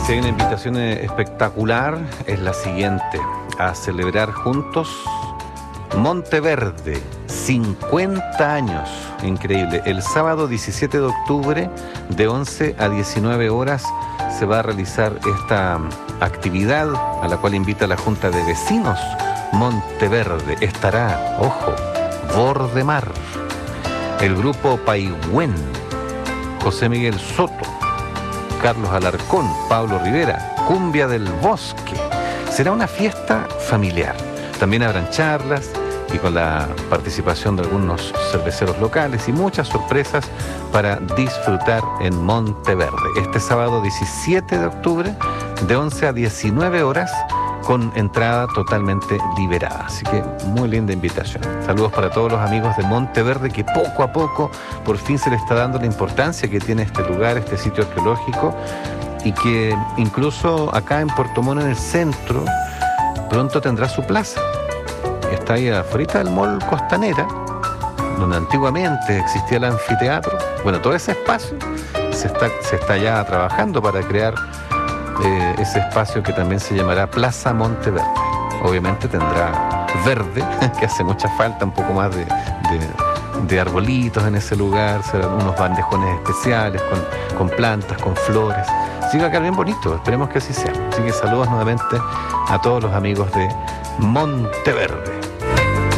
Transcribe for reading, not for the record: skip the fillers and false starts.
Si hay una invitación espectacular, es la siguiente: a celebrar juntos Monteverde, 50 años, increíble. El sábado 17 de octubre, de 11 a 19 horas, se va a realizar esta actividad a la cual invita la Junta de Vecinos Monteverde. Estará, ojo, Bordemar, el grupo Paigüén, José Miguel Soto, Carlos Alarcón, Pablo Rivera, Cumbia del Bosque. Será una fiesta familiar. También habrán charlas y con la participación de algunos cerveceros locales y muchas sorpresas para disfrutar en Monteverde. Este sábado 17 de octubre, de 11 a 19 horas, con entrada totalmente liberada. Así que muy linda invitación. Saludos para todos los amigos de Monteverde, que poco a poco por fin se le está dando la importancia que tiene este lugar, este sitio arqueológico, y que incluso acá en Puerto Montt, en el centro, pronto tendrá su plaza. Está ahí afuera del Mall Costanera, donde antiguamente existía el anfiteatro. Bueno, todo ese espacio se está ya trabajando para crear ese espacio que también se llamará Plaza Monteverde. Obviamente tendrá verde, que hace mucha falta, un poco más de arbolitos en ese lugar, serán unos bandejones especiales con plantas, con flores. Así que va a quedar bien bonito, esperemos que así sea. Así que saludos nuevamente a todos los amigos de Monteverde.